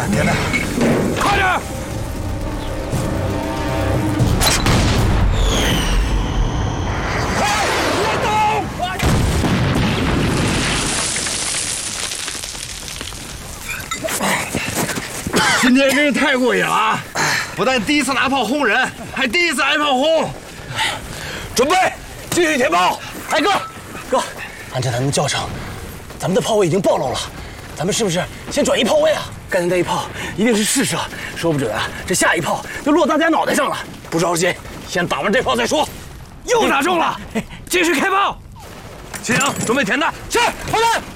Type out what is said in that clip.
填弹， 快点！ 今天真是太过瘾了啊！不但第一次拿炮轰人，还第一次挨炮轰。 准备，继续填炮。哎哥，按照咱们教程，咱们的炮位已经暴露了，咱们是不是先转移炮位啊？刚才那一炮一定是试射，说不准啊，这下一炮就落大家脑袋上了。不着急，先打完这炮再说。又打中了，继续开炮。秦阳，准备填弹。 是，炮弹。